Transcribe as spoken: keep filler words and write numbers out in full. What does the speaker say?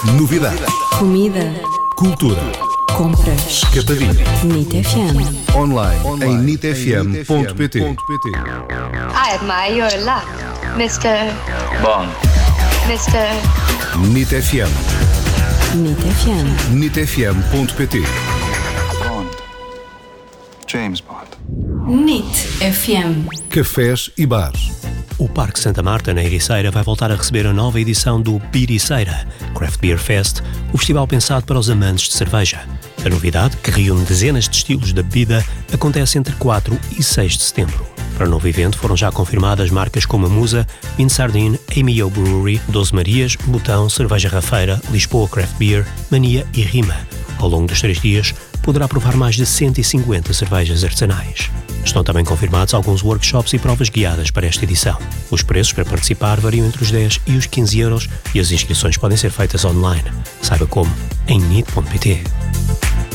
Novidades. Comida. Cultura. Compras. Capadinho. NIT F M. Online, Online. em nit f m ponto p t. I admire your luck, mister Bond. mister NIT F M. NIT F M. nit f m ponto p t. Bond. James Bond. NIT F M. Cafés e bares. O Parque Santa Marta, na Ericeira, vai voltar a receber a nova edição do Beericeira Craft Beer Fest, o festival pensado para os amantes de cerveja. A novidade, que reúne dezenas de estilos da bebida, acontece entre quatro e seis de setembro. Para o novo evento foram já confirmadas marcas como a Musa, Min Sardine, Amy O Brewery, Doze Marias, Botão, Cerveja Rafeira, Lisboa Craft Beer, Mania e Rima. Ao longo dos três dias, poderá provar mais de cento e cinquenta cervejas artesanais. Estão também confirmados alguns workshops e provas guiadas para esta edição. Os preços para participar variam entre os dez e os quinze euros e as inscrições podem ser feitas online. Saiba como em nit ponto p t.